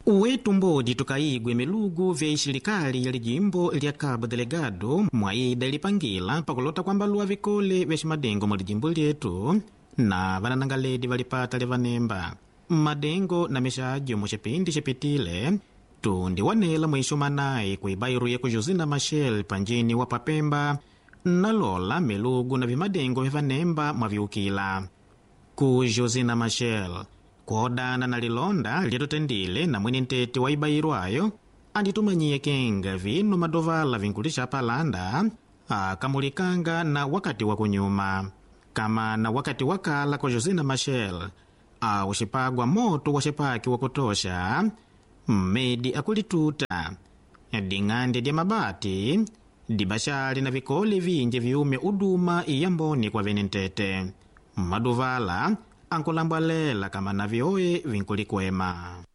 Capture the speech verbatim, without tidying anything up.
Wetu mbodi tukaigwe milugu vya ishirikali ya lijimbo lya Cabo Delgado mwaida ilipangila pakulota kwamba luwa vikole vya shimadengo mwa lijimbo lyetu na vananangaledi valipata levanemba madengo na mishajo mushipindi shipitile tundi wanela mwisho manayi kuibairu yeku Josina Machel panjini wa Papemba na lola milugu na vimadengo vya vanemba mwaviukila ku Josina Machel kuhodana na lilonda lyatutendile na mwini ntete wa ibairwayo anditumanyie kenga vinu madovala vinkulisha palanda akamulikanga na wakati wa kunyuma kama na wakati wakala kwa Josina Machel au shipagwa moto wa shipaki wa kutosha mmedi akulituta ding'ande dya mabati dibashali na vikoli vinje viume uduma iyamboni kwa vene ntete madovala ankulambwalela kama na vyoe vinkulikwema.